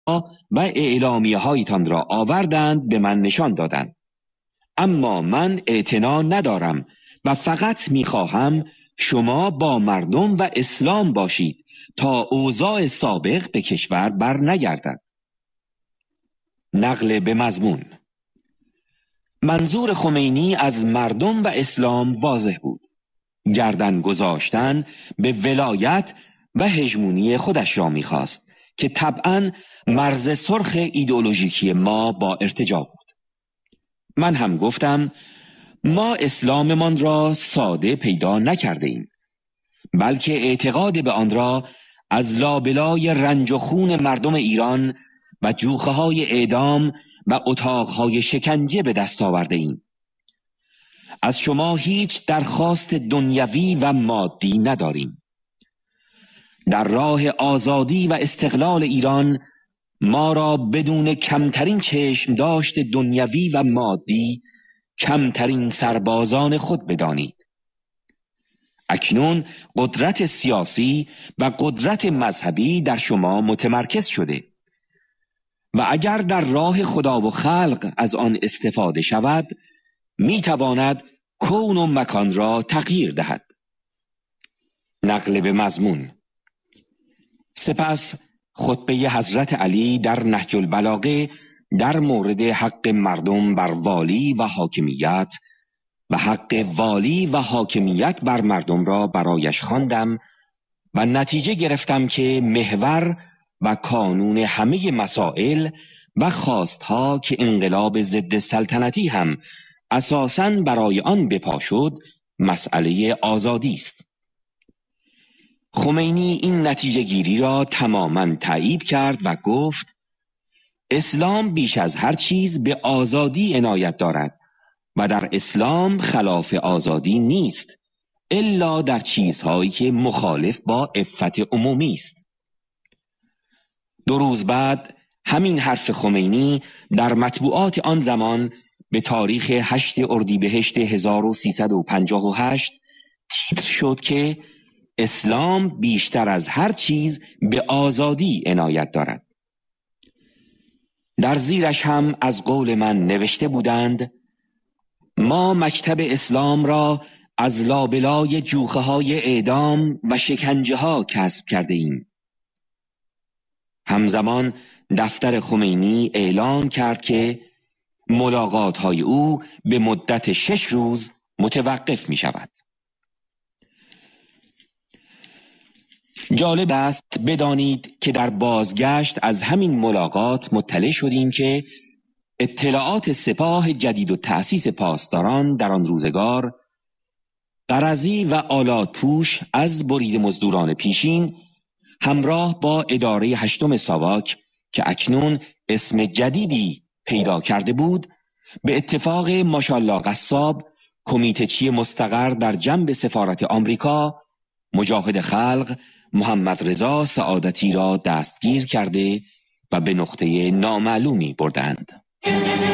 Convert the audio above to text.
و اعلامیه هایتان را آوردند به من نشان دادند. اما من اعتنا ندارم و فقط میخواهم شما با مردم و اسلام باشید تا اوضاع سابق به کشور بر نگردد. نقل به مضمون. منظور خمینی از مردم و اسلام واضح بود. گردن گذاشتن به ولایت و هژمونی خودش را میخواست که طبعاً مرز سرخ ایدئولوژیکی ما با ارتجاع بود. من هم گفتم ما اسلاممان را ساده پیدا نکرده ایم، بلکه اعتقاد به آن را از لابلای رنج و خون مردم ایران و جوخه های اعدام و اتاقهای شکنجه به دست آورده ایم. از شما هیچ درخواست دنیوی و مادی نداریم. در راه آزادی و استقلال ایران ما را بدون کمترین چشم داشت دنیوی و مادی کمترین سربازان خود بدانید. اکنون قدرت سیاسی و قدرت مذهبی در شما متمرکز شده و اگر در راه خدا و خلق از آن استفاده شود می تواند کون و مکان را تغییر دهد. نقل به مضمون. سپس خطبه حضرت علی در نهج البلاغه در مورد حق مردم بر والی و حاکمیت و حق والی و حاکمیت بر مردم را برایش خواندم و نتیجه گرفتم که محور و کانون همه مسائل و خواستها که انقلاب ضد سلطنتی هم اساساً برای آن بپا شد مسئله آزادی است. خمینی این نتیجه گیری را تماماً تایید کرد و گفت اسلام بیش از هر چیز به آزادی عنایت دارد و در اسلام خلاف آزادی نیست الا در چیزهایی که مخالف با عفت عمومی است. 2 روز بعد همین حرف خمینی در مطبوعات آن زمان به تاریخ 8 اردیبهشت 1358 تیتر شد که اسلام بیشتر از هر چیز به آزادی عنایت دارد. در زیرش هم از قول من نوشته بودند ما مکتب اسلام را از لابلای جوخه های اعدام و شکنجه ها کسب کرده ایم. همزمان دفتر خمینی اعلان کرد که ملاقات های او به مدت 6 روز متوقف می شود. جالب است بدانید که در بازگشت از همین ملاقات مطلع شدیم که اطلاعات سپاه جدید و تأسیس پاسداران در آن روزگار قرضی و آلاتوش از برید مزدوران پیشین همراه با اداره 8 ساواک که اکنون اسم جدیدی پیدا کرده بود به اتفاق ماشاءالله قصاب کمیته‌چی مستقر در جنب سفارت آمریکا مجاهد خلق محمد رضا سعادتی را دستگیر کرده و به نقطه نامعلومی بردند.